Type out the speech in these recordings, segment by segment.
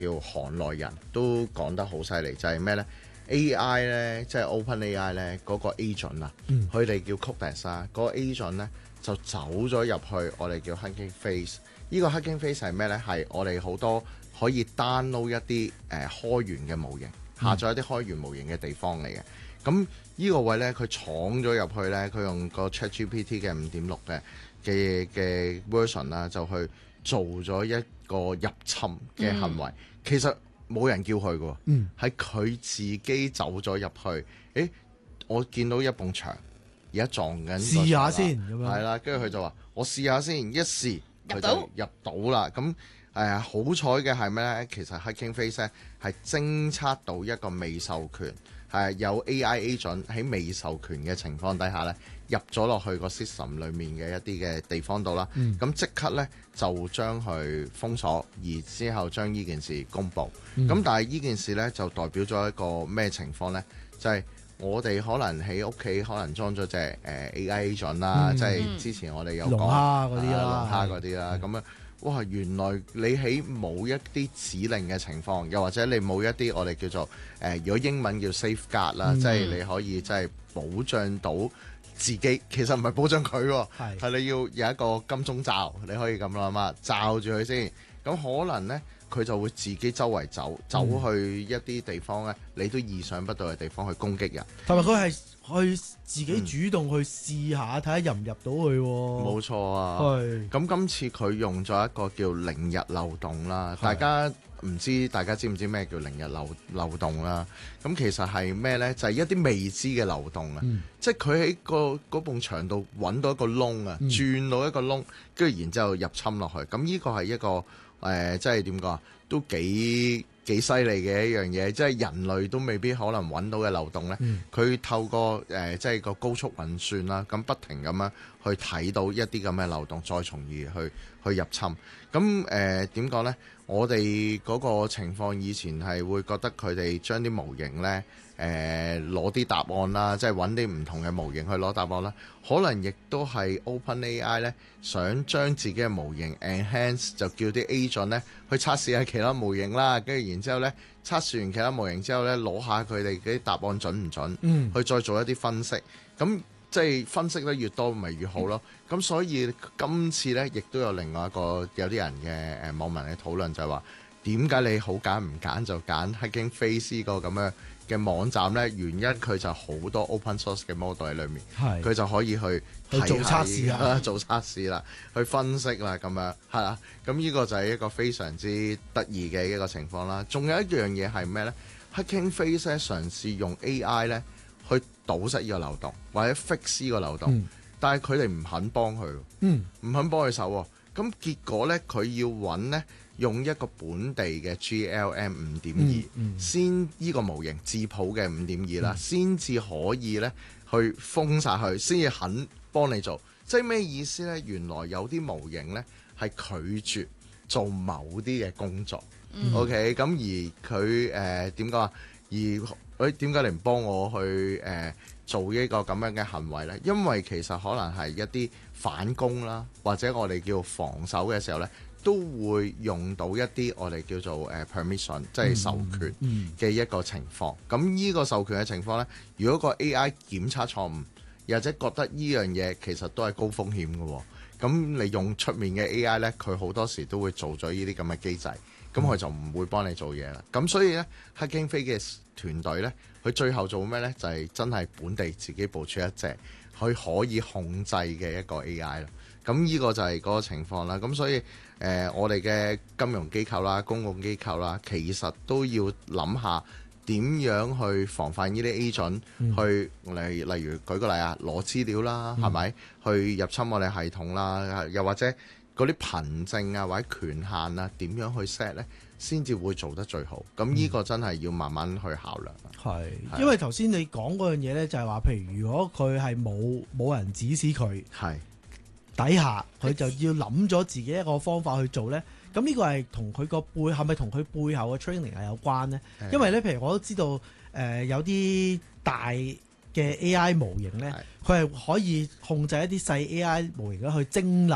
叫行內人都講得好犀利，就係咩呢？AI 呢，即係 OpenAI 呢嗰個 agent 啊，佢哋叫 Codex 啊，嗰個 agent 呢就走咗入去我哋叫 Hugging Face。呢個 Hugging Face 係咩呢？係我哋好多可以 download 一啲開源嘅模型，下載一啲開源模型嘅地方嚟嘅。咁呢個位呢，佢闖咗入去呢，佢用個 ChatGPT 嘅5.6嘅 version 啦，就去做咗一個入侵嘅行為。其實冇人叫佢嘅，係佢自己走咗入去。誒，我見到一埲牆，而家撞緊， 試下先咁樣。 係啦，跟住佢就話：我試下先，一試佢就入到啦。咁好彩嘅係咩咧？其實 Hugging Face 咧係偵測到一個未授權，係有 AI agent 喺未授權嘅情況底下咧，入咗落去個 system 裡面嘅一啲嘅地方度啦。咁即刻咧就將佢封鎖，而之後將呢件事公佈。咁但係呢件事咧就代表咗一個咩情況咧？就係我哋可能喺屋企可能裝咗隻AI agent 啦，即係之前我哋有講龍蝦嗰啲啦， 龍蝦嗰啲啦，咁樣哇！原來你喺冇一啲指令嘅情況，又或者你冇一啲我哋叫做如果英文叫 safeguard 啦，即係你可以即係保障到自己。其實唔係保障佢喎，係你要有一個金鐘罩，你可以咁諗啊，罩住佢先。咁可能呢，佢就會自己周圍走去一啲地方呢，你都意想不到嘅地方去攻擊人。 同埋佢係去自己主動去試下睇下入唔入到去喎。 冇錯啊。咁今次佢用咗一個叫零日漏洞啦。大家知唔知咩叫零日漏洞啦？咁其實係咩呢？就係一啲未知嘅漏洞啊。即係佢喺嗰埲牆度揾到一個窿啊，轉到一個窿，跟住然之後入侵落去。咁呢個係一個即係點講啊？都幾犀利嘅一樣嘢，即係人類都未必可能揾到嘅漏洞呢。佢透過即係個高速運算啦，咁不停咁樣去睇到一啲咁嘅漏洞，再從而去入侵。咁點講呢？我哋嗰個情況以前係會覺得佢哋將啲模型呢攞啲答案啦，即係揾啲唔同嘅模型去攞答案啦。可能亦都係 OpenAI 呢，想將自己嘅模型 enhance， 就叫啲 agent 呢去測試下其他模型啦。跟住然之後呢，測試完其他模型之後呢，攞下佢哋啲答案準唔準，去再做一啲分析。咁即係分析得越多，咪越好咯。咁所以今次呢，亦都有另外一個有啲人嘅網民嘅討論，就係話點解你好揀唔揀就揀 Hugging Face 呢個咁樣嘅網站呢？原因佢就好多 open source 嘅 model 喺裏面，佢就可以去做測試啦， 做測試啦，去分析啦，咁樣係啦。咁呢個就係一個非常之得意嘅一個情況啦。仲有一樣嘢係咩呢？Hugging Face 咧嘗試用 AI 呢去堵塞呢個漏洞，或者 fix 呢個漏洞，但係佢哋唔肯幫佢，唔肯幫佢手喎。咁結果呢，佢要揾呢，用一個本地嘅 GLM 5.2，先呢個模型智譜嘅5.2啦，先至可以呢去封殺佢，先至肯幫你做。即係咩意思呢？原來有啲模型呢係拒絕做某啲嘅工作。OK， 咁而佢點講啊？而點解你唔幫我去做呢個咁樣嘅行為呢？因為其實可能係一啲反攻啦，或者我哋叫防守嘅時候呢，都會用到一啲我哋叫做permission， 即係授權嘅一個情況。咁呢個授權嘅情況呢，如果個 AI 檢測錯誤，又或者覺得呢樣嘢其實都係高風險嘅喎，咁你用出面嘅 AI 呢，佢好多時都會做咗呢啲咁嘅機制。咁佢就唔會幫你做嘢啦。咁所以呢 Hugging Face 嘅團隊呢，佢最後做咩呢？就係真係本地自己部署一隻佢可以控制嘅一個 AI 啦。咁呢個就係嗰個情況啦。咁所以我哋嘅金融機構啦、公共機構啦，其實都要諗下點樣去防範呢啲 agent 去例如舉個例啊，攞資料啦，係咪去入侵我哋系統啦，又或者嗰啲憑證啊或者權限啊點樣去 set 呢，先至會做得最好。咁呢個真係要慢慢去考量。 係，因為頭先你講嗰樣嘢呢，就係話，譬如如果佢係冇人指使佢，係底下佢就要諗咗自己一個方法去做呢。咁呢個係同佢個係咪同佢背後嘅 training 係有關呢？因為呢，譬如我都知道有啲大嘅 AI 模型呢，佢係可以控制一啲細 AI 模型去蒸餾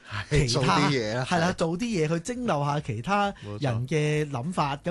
其做他啲嘢啦， 係啦，做啲嘢去蒸餾下其他冇錯人嘅諗法。